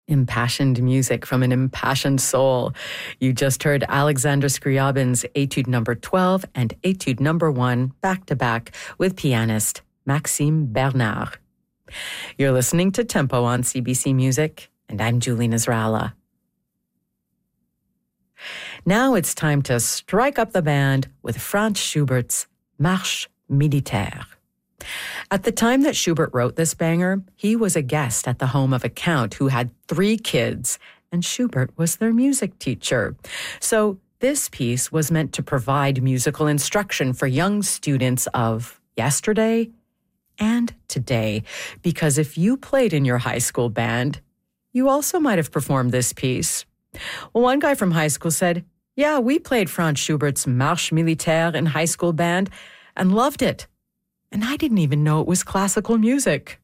Impassioned music from an impassioned soul. You just heard Alexander Scriabin's Etude Number 12 and Etude Number 1 back-to-back with pianist Maxime Bernard. You're listening to Tempo on CBC Music, and I'm Julie Nasrallah. Now it's time to strike up the band with Franz Schubert's Marche Militaire. At the time that Schubert wrote this banger, he was a guest at the home of a count who had 3 kids, and Schubert was their music teacher. So this piece was meant to provide musical instruction for young students of yesterday and today, because if you played in your high school band, you also might have performed this piece. Well, one guy from high school said, "Yeah, we played Franz Schubert's Marche Militaire in high school band and loved it. And I didn't even know it was classical music."